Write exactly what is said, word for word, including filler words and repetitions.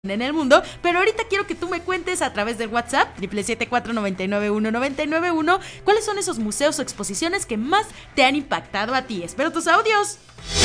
en el mundo, pero ahorita quiero que tú me cuentes a través del WhatsApp siete siete cuatro, nueve nueve uno, nueve nueve uno cuáles son esos museos o exposiciones que más te han impactado a ti. Espero tus audios.